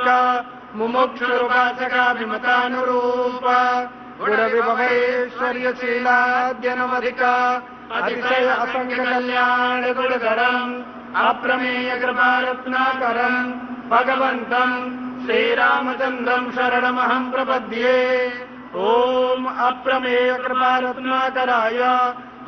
मुमुक्षुरुपासका विमतानुरूप गुणविभवैश्वर्यशीलाद्यनवधिका अतिशय असंख्य कल्याण गुणधरम् अप्रमेय कृपारत्नाकरम् भगवन्तम् श्रीरामचन्द्रम् शरणमहम् प्रपद्ये। ओम अप्रमेय कृपारत्नाकराय